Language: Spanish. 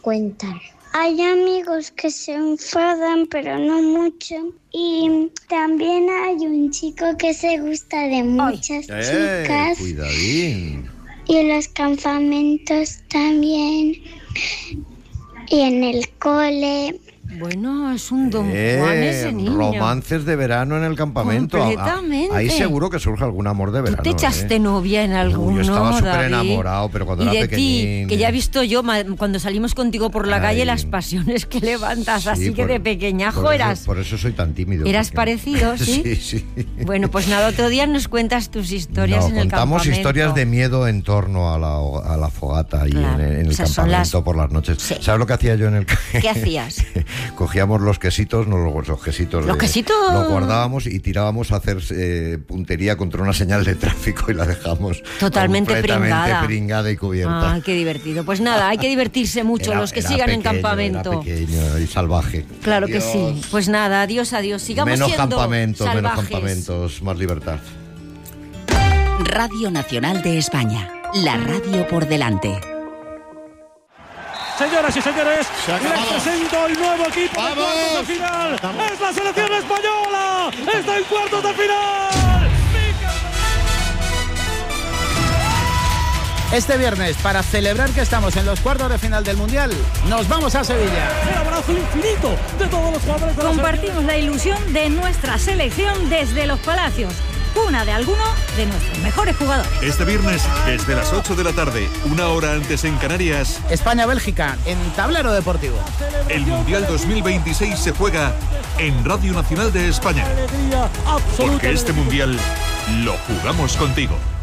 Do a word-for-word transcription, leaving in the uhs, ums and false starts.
cuentan. Hay amigos que se enfadan, pero no mucho. Y también hay un chico que se gusta de muchas Ay. chicas. Eh, cuidadín. Y en los campamentos también. Y en el cole. Bueno, es un don Eh, Juan ese niño. Romances de verano en el campamento. Completamente. Ah, ahí seguro que surge algún amor de verano. ¿Tú te echaste eh? novia en alguno, Uy, yo estaba súper David? enamorado, pero cuando y era de pequeñín. ti, que ya he visto yo ma- cuando salimos contigo por la Ay. calle las pasiones que levantas, Sí, así que por- de pequeñajo por eso- eras... Por eso soy tan tímido. ¿Eras porque- parecido, sí? Sí, sí. Bueno, pues nada, otro día nos cuentas tus historias No, en el campamento. contamos historias de miedo en torno a la, a la fogata y Claro, en, en el esas son campamento las- por las noches. Sí. ¿Sabes lo que hacía yo en el ¿Qué hacías? Cogíamos los quesitos, no los, los quesitos. ¿Los de- quesitos? Los guardábamos y tirábamos a hacer eh, puntería contra una señal de tráfico y la dejamos Totalmente completamente pringada. pringada y cubierta. Ay, qué divertido. Pues nada, hay que divertirse mucho, Era- los que era sigan en pequeño, campamento. Era pequeño y salvaje. Claro que Adiós. sí. Pues nada, adiós, adiós. Sigamos Menos siendo campamentos, menos salvajes. campamentos, más libertad. Radio Nacional de España. La radio por delante. Señoras y señores, les presento el nuevo equipo de cuartos de final. ¡Es la selección española! ¡Está en cuartos de final! Este viernes, para celebrar que estamos en los cuartos de final del Mundial, nos vamos a Sevilla. El abrazo infinito de todos los jugadores de la Compartimos la ilusión de nuestra selección desde los Palacios, cuna de alguno de nuestros mejores jugadores. Este viernes, desde las ocho de la tarde, una hora antes en Canarias, España-Bélgica, en Tablero Deportivo. el Mundial dos mil veintiséis se juega en Radio Nacional de España. alegría absoluta. Porque este Mundial lo jugamos contigo.